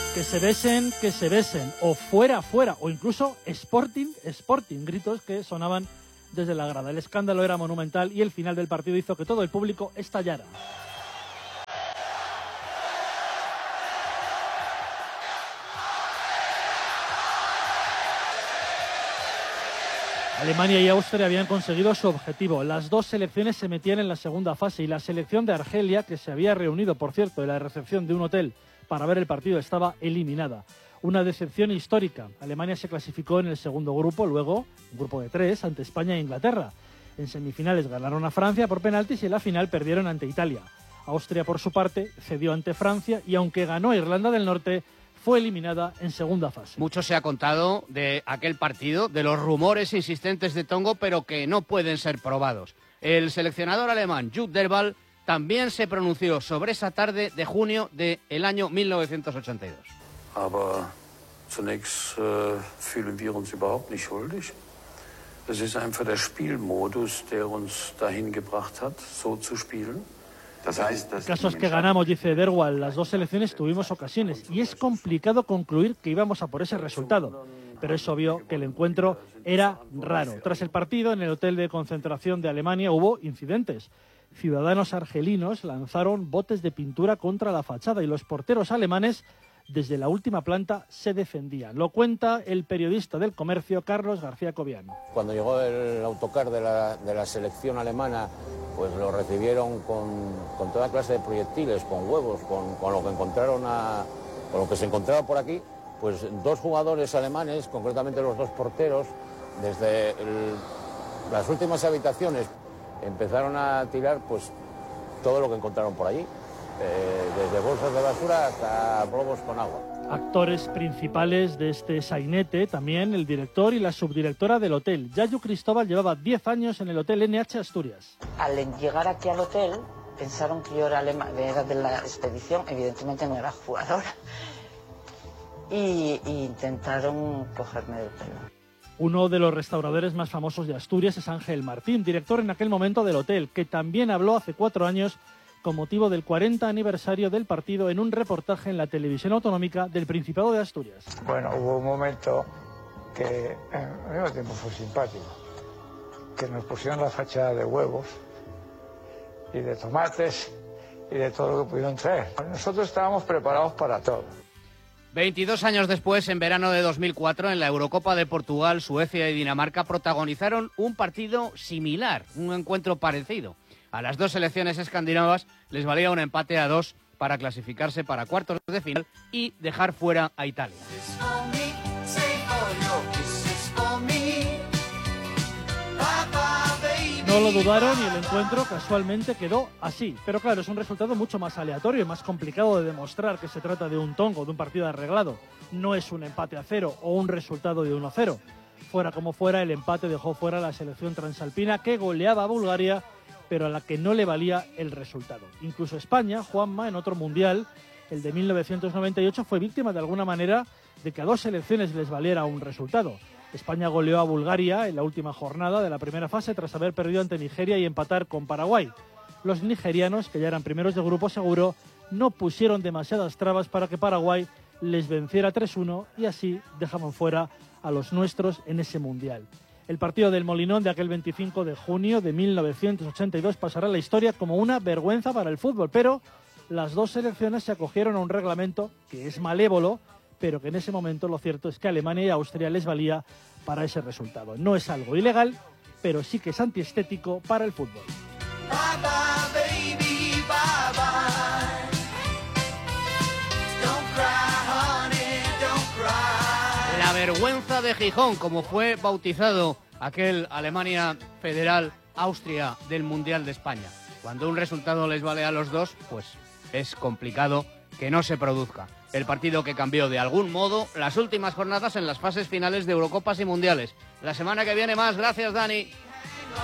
Que se besen, o fuera, o incluso Sporting, gritos que sonaban desde la grada. El escándalo era monumental y el final del partido hizo que todo el público estallara. Alemania y Austria habían conseguido su objetivo. Las dos selecciones se metían en la segunda fase y la selección de Argelia, que se había reunido, por cierto, en la recepción de un hotel para ver el partido, estaba eliminada. Una decepción histórica. Alemania se clasificó en el segundo grupo, luego un grupo de 3 ante España e Inglaterra. En semifinales ganaron a Francia por penaltis y en la final perdieron ante Italia. Austria, por su parte, cedió ante Francia y aunque ganó Irlanda del Norte, fue eliminada en segunda fase. Mucho se ha contado de aquel partido, de los rumores insistentes de Tongo, pero que no pueden ser probados. El seleccionador alemán Jupp Derwall también se pronunció sobre esa tarde de junio del año 1982. Aber zunächst fühlen wir uns überhaupt nicht schuldig. Es ist einfach der Spielmodus, der uns dahin gebracht hat, so zu spielen. El caso es que ganamos, dice Derwall. Las dos selecciones tuvimos ocasiones y es complicado concluir que íbamos a por ese resultado. Pero es obvio que el encuentro era raro. Tras el partido, en el hotel de concentración de Alemania hubo incidentes. Ciudadanos argelinos lanzaron botes de pintura contra la fachada y los porteros alemanes desde la última planta se defendían. Lo cuenta el periodista del Comercio, Carlos García Cobian. Cuando llegó el autocar de la selección alemana, pues lo recibieron con toda clase de proyectiles, con huevos, con lo que encontraron con lo que se encontraba por aquí. Pues dos jugadores alemanes, concretamente los dos porteros, desde las últimas habitaciones empezaron a tirar pues todo lo que encontraron por allí. Desde bolsas de basura hasta globos con agua. Actores principales de este sainete, también el director y la subdirectora del hotel. Yayu Cristóbal llevaba 10 años en el hotel NH Asturias. Al llegar aquí al hotel, pensaron que yo era de la expedición, evidentemente no era jugadora, y intentaron cogerme del pelo. Uno de los restauradores más famosos de Asturias es Ángel Martín, director en aquel momento del hotel, que también habló hace 4 años con motivo del 40 aniversario del partido en un reportaje en la televisión autonómica del Principado de Asturias. Bueno, hubo un momento que al mismo tiempo fue simpático, que nos pusieron la fachada de huevos y de tomates y de todo lo que pudieron traer. Nosotros estábamos preparados para todo. 22 años después, en verano de 2004, en la Eurocopa de Portugal, Suecia y Dinamarca protagonizaron un partido similar, un encuentro parecido. A las dos selecciones escandinavas les valía un empate a 2 para clasificarse para cuartos de final y dejar fuera a Italia. No lo dudaron y el encuentro casualmente quedó así. Pero claro, es un resultado mucho más aleatorio y más complicado de demostrar que se trata de un tongo, de un partido arreglado. No es un empate a 0 o un resultado de 1-0. Fuera como fuera, el empate dejó fuera a la selección transalpina que goleaba a Bulgaria, pero a la que no le valía el resultado. Incluso España, Juanma, en otro mundial, el de 1998, fue víctima de alguna manera de que a dos selecciones les valiera un resultado. España goleó a Bulgaria en la última jornada de la primera fase tras haber perdido ante Nigeria y empatar con Paraguay. Los nigerianos, que ya eran primeros de grupo seguro, no pusieron demasiadas trabas para que Paraguay les venciera 3-1 y así dejaban fuera a los nuestros en ese mundial. El partido del Molinón de aquel 25 de junio de 1982 pasará a la historia como una vergüenza para el fútbol, pero las dos selecciones se acogieron a un reglamento que es malévolo, pero que en ese momento lo cierto es que Alemania y Austria les valía para ese resultado. No es algo ilegal, pero sí que es antiestético para el fútbol. Bye bye, baby, bye bye. Don't cry, honey, don't cry. La vergüenza de Gijón, como fue bautizado aquel Alemania Federal Austria del Mundial de España. Cuando un resultado les vale a los dos, pues es complicado que no se produzca. El partido que cambió de algún modo las últimas jornadas en las fases finales de Eurocopas y Mundiales. La semana que viene más. Gracias, Dani.